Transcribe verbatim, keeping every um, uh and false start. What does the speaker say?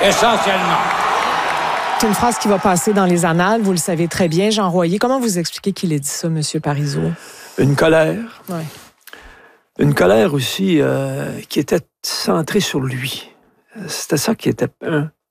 essentiellement. C'est une phrase qui va passer dans les annales, vous le savez très bien, Jean Royer. Comment vous expliquez qu'il ait dit ça, M. Parizeau? Une colère. Ouais. Une colère aussi euh, qui était centrée sur lui. C'était ça qui était un,